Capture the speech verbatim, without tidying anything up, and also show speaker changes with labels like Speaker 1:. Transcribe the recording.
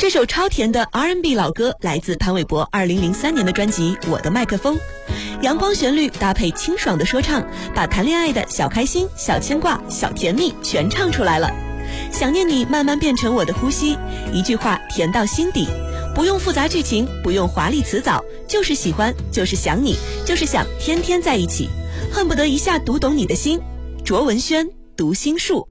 Speaker 1: 这首超甜的 R and B 老歌来自潘玮柏二零零三年的专辑《我的麦克风》，阳光旋律搭配清爽的说唱，把谈恋爱的小开心、小牵挂、小甜蜜全唱出来了。想念你慢慢变成我的呼吸，一句话甜到心底，不用复杂剧情，不用华丽辞藻，就是喜欢，就是想你，就是想天天在一起，恨不得一下读懂你的心。卓文萱，读心术。